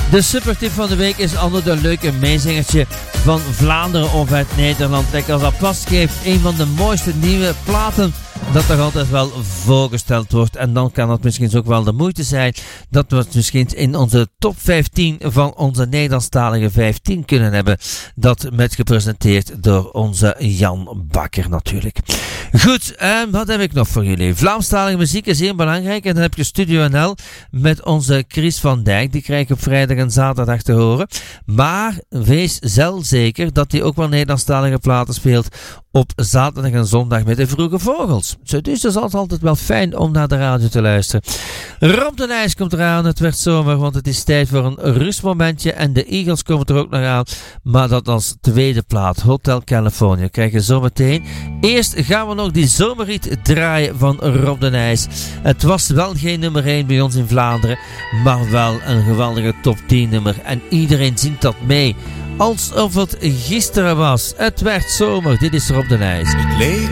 De supertip van de week is altijd een leuke meezingertje van Vlaanderen of uit Nederland. Kijk, als dat past, geeft een van de mooiste nieuwe platen dat toch altijd wel voorgesteld wordt. En dan kan het misschien ook wel de moeite zijn dat we het misschien in onze top 15 van onze Nederlandstalige 15 kunnen hebben. Dat met gepresenteerd door onze Jan Bakker natuurlijk. Goed, wat heb ik nog voor jullie? Vlaamstalige muziek is heel belangrijk. En dan heb je Studio NL met onze Chris van Dijk. Die krijg je op vrijdag en zaterdag te horen. Maar wees zelf zeker dat hij ook wel Nederlandstalige platen speelt op zaterdag en zondag met de Vroege Vogels. Dus dat is altijd wel fijn om naar de radio te luisteren. Rob de Nijs komt eraan. Het werd zomer, want het is tijd voor een rustmomentje. En de Eagles komen er ook nog aan. Maar dat als tweede plaat. Hotel California krijg je zometeen. Eerst gaan we nog die zomerriet draaien van Rob de Nijs. Het was wel geen nummer 1 bij ons in Vlaanderen. Maar wel een geweldige top 10 nummer. En iedereen zingt dat mee. Alsof het gisteren was. Het werd zomer. Dit is Rob de Nijs.